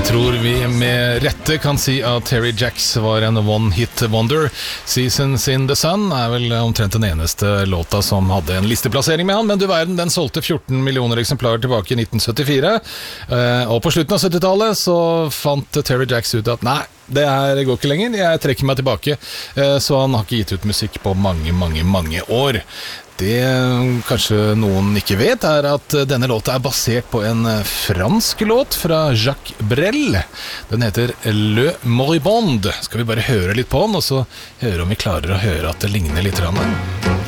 Jeg tror vi med rette kan si at Terry Jacks var en one-hit wonder. Seasons in the Sun vel omtrent den eneste låta som hadde en listeplassering med han, men du verden, den solgte 14 millioner eksemplarer tilbake i 1974. Og på slutten av 70-tallet så fant Terry Jacks ut at nei, det her går ikke lenger, jeg trekker meg tilbake. Så han har ikke gitt ut musikk på mange år. Det kanskje noen ikke vet at denne låta basert på en fransk låt fra Jacques Brel. Den heter Le Moribond. Skal vi bare høre litt på den, og så høre om vi klarer å høre at det ligner litt grann.